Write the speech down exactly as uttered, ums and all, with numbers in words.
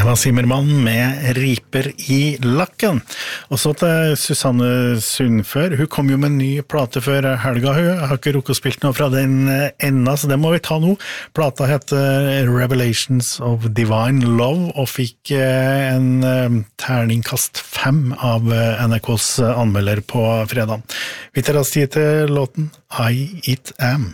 Eva Zimmermann med Riper i lakken. Og så til Susanne Sundfør. Hun kom jo med en ny plate før helga. Hun har ikke rukket å spilt noe fra den enda, så det må vi ta nå. Plata heter Revelations of Divine Love, og fikk en terningkast fem av N R K's anmelder på fredag. Vi tar oss tid til låten I It Am.